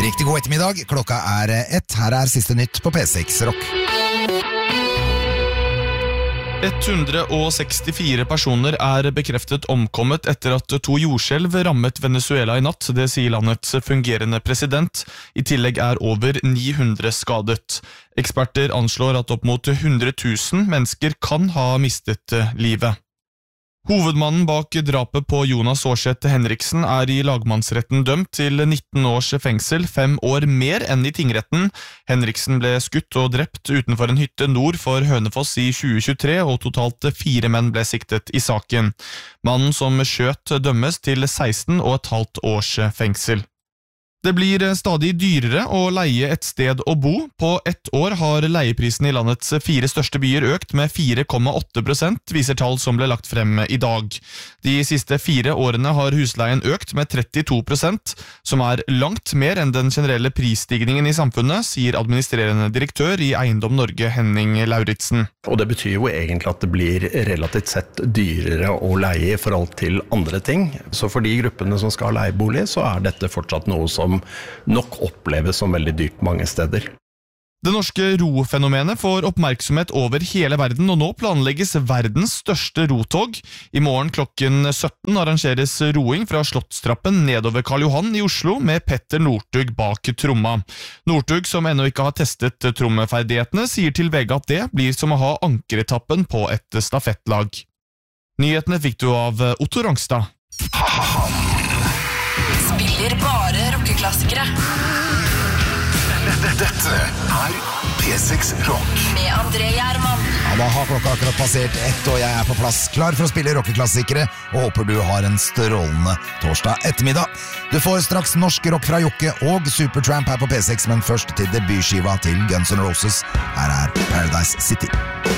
Riktig god ettermiddag, klokka 1. Her siste nytt på P6 Rock. 164 personer bekreftet omkommet etter at 2 jordskjelv rammet Venezuela i natt, det sier landets fungerende president. I tillegg over 900 skadet. Eksperter anslår at opp mot 100 000 mennesker kan ha mistet livet. Hovedmannen bak drapet på Jonas Aarseth Henriksen i lagmannsretten dømt til 19 års fengsel, 5 år mer enn i tingretten. Henriksen ble skutt og drept utenfor en hytte nord for Hønefoss i 2023, og totalt 4 menn ble siktet i saken. Mannen som skjøt dømmes til 16,5 års fengsel. Det blir stadig dyrere å leie et sted å bo. På 1 år har leieprisen i landets 4 største byer økt med 4,8%, viser tall som ble lagt frem i dag. De siste 4 årene har husleien økt med 32%, som langt mer enn den generelle prisstigningen i samfunnet, sier administrerende direktør i Eiendom Norge Henning Lauritsen. Og det betyr jo egentlig at det blir relativt sett dyrere å leie i forhold til andre ting. Så for de gruppene som skal ha leiebolig, så dette fortsatt noe som nok oppleves som veldig dyrt mange steder. Det norske rofenomenet får oppmerksomhet over hele verden, og nå planlegges verdens største rotog. I morgen klokken 17 arrangeres roing fra Slottstrappen nedover Karl Johan i Oslo med Petter Northug bak tromma. Northug, som ennå ikke har testet trommeferdighetene, sier til VG at det blir som å ha ankeretappen på et stafettlag. Nyhetene fikk du av Otto Rangstad. Spiller bare rockeklassikere. Dette P6 Rock med André Gjerman. Ja, da har klokka akkurat passert 1, og jeg på plass, klar for å spille rockeklassikere, og håper du har en strålende torsdag ettermiddag. Du får straks norsk rock fra Jokke og Supertramp her på P6, men først til debutskiva til Guns N' Roses. Her Paradise City.